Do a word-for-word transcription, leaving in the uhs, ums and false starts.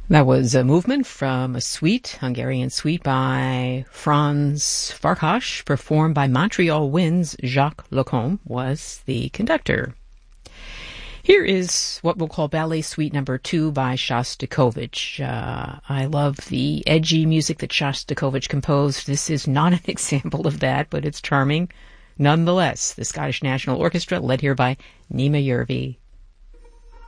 That was a movement from a suite, Hungarian suite by Franz Farkas, performed by Montreal Wind's Jacques Lacombe, was the conductor. Here is what we'll call Ballet Suite Number Two by Shostakovich. Uh, I love the edgy music that Shostakovich composed. This is not an example of that, but it's charming nonetheless. The Scottish National Orchestra, led here by Nima Järvi.